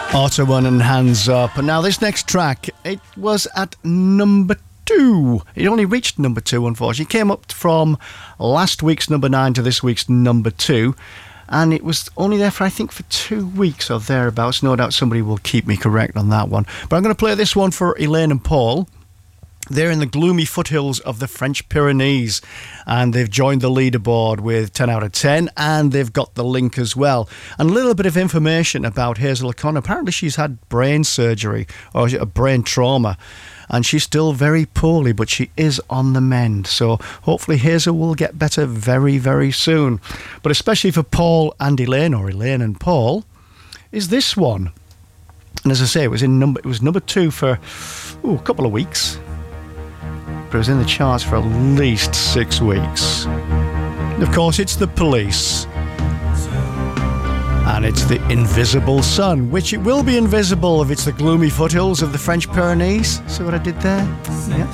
Auto1 and Hands Up. And now this next track, it was at number 2. It only reached number 2, unfortunately. It came up from last week's number 9 to this week's number 2. And it was only there for, I think, for 2 weeks or thereabouts. No doubt somebody will keep me correct on that one. But I'm going to play this one for Elaine and Paul. They're in the gloomy foothills of the French Pyrenees, and they've joined the leaderboard with 10 out of 10, and they've got the link as well. And a little bit of information about Hazel O'Connor. Apparently she's had brain surgery, or a brain trauma, and she's still very poorly, but she is on the mend. So hopefully Hazel will get better very, very soon. But especially for Paul and Elaine, or Elaine and Paul, is this one. And as I say, it was number 2 for a couple of weeks. But it was in the charts for at least 6 weeks. And of course, it's The Police. And it's The Invisible Sun, which it will be invisible if it's the gloomy foothills of the French Pyrenees. See what I did there? Yeah.